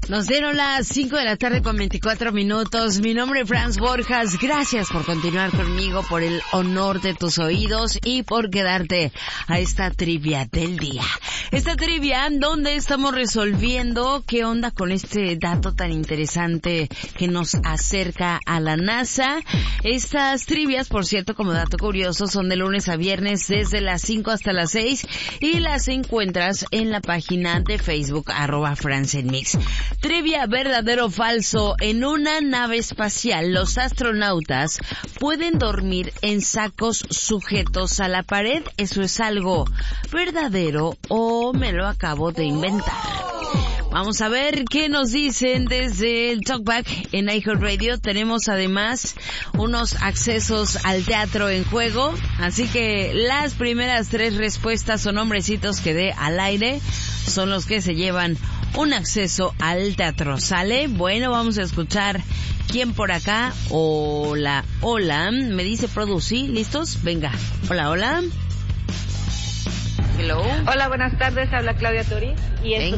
Nos dieron las 5 de la tarde con 24 minutos. Mi nombre es Franz Borjas. Gracias por continuar conmigo, por el honor de tus oídos y por quedarte a esta trivia del día. Esta trivia donde estamos resolviendo qué onda con este dato tan interesante que nos acerca a la NASA. Estas trivias, por cierto, como dato curioso, son de lunes a viernes desde las 5 hasta las 6 y las encuentras en la página de Facebook @FranzEnMix. Trivia, verdadero o falso. En una nave espacial, los astronautas pueden dormir en sacos sujetos a la pared. ¿Eso es algo verdadero o me lo acabo de inventar? Vamos a ver qué nos dicen desde el Talkback en iHeartRadio. Tenemos además unos accesos al teatro en juego. Así que las primeras 3 respuestas o nombrecitos que dé al aire son los que se llevan un acceso al teatro. ¿Sale? Bueno, vamos a escuchar quién por acá. Hola, hola. Me dice Producí. ¿Listos? Venga. Hola, hola. Hello. Hola, buenas tardes. Habla Claudia Tori. Y